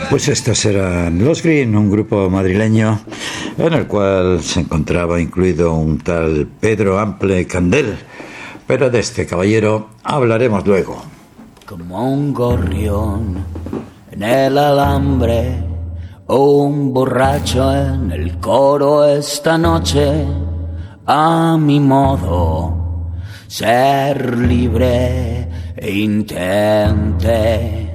Pues estos eran Los Green, un grupo madrileño en el cual se encontraba incluido un tal Pedro Ample Candel, pero de este caballero hablaremos luego. Como un gorrión en el alambre o un borracho en el coro esta noche, a mi modo, ser libre e intenté